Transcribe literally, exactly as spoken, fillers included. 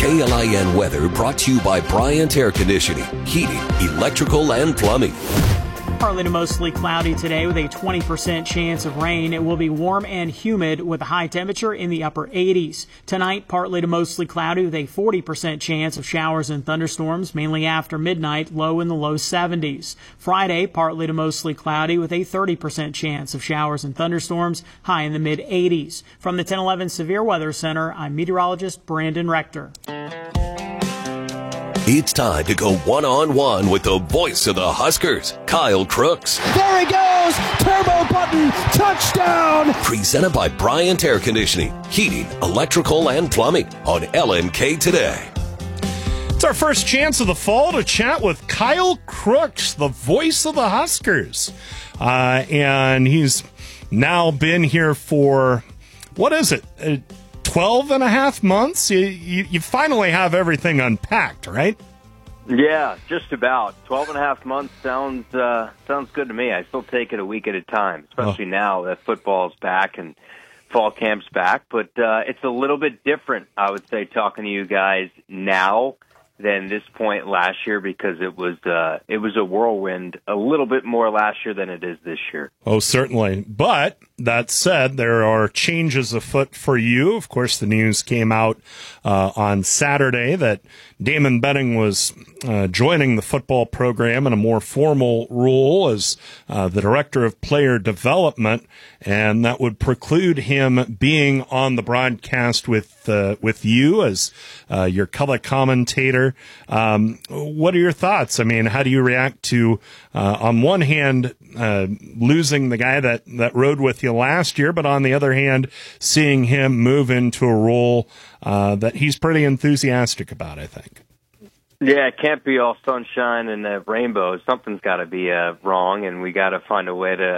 K L I N weather brought to you by Bryant Air Conditioning, Heating, Electrical, and Plumbing. Partly to mostly cloudy today with a twenty percent chance of rain. It will be warm and humid with a high temperature in the upper eighties. Tonight, partly to mostly cloudy with a forty percent chance of showers and thunderstorms, mainly after midnight, low in the low seventies. Friday, partly to mostly cloudy with a thirty percent chance of showers and thunderstorms, high in the mid eighties. From the ten eleven Severe Weather Center, I'm meteorologist Brandon Rector. It's time to go one-on-one with the voice of the Huskers, Kyle Crooks. There he goes! Turbo button! Touchdown! Presented by Bryant Air Conditioning, Heating, Electrical, and Plumbing on L N K Today. It's our first chance of the fall to chat with Kyle Crooks, the voice of the Huskers. Uh, and he's now been here for, what is it? Uh, twelve and a half months? You, you, you finally have everything unpacked, right? Yeah, just about. Twelve and a half months sounds uh, sounds good to me. I still take it a week at a time, especially oh. now that football's back and fall camp's back. But uh, it's a little bit different, I would say, talking to you guys now than this point last year, because it was uh, it was a whirlwind a little bit more last year than it is this year. Oh, certainly. But that said, there are changes afoot for you. Of course, the news came out uh, on Saturday that Damon Benning was uh, joining the football program in a more formal role as uh, the director of player development, and that would preclude him being on the broadcast with uh, with you as uh, your color commentator. Um, what are your thoughts? I mean, how do you react to, uh, on one hand, uh, losing the guy that, that rode with you last year, but on the other hand, seeing him move into a role uh, that he's pretty enthusiastic about, I think? Yeah, it can't be all sunshine and uh, rainbows. Something's got to be uh, wrong, and we got to find a way to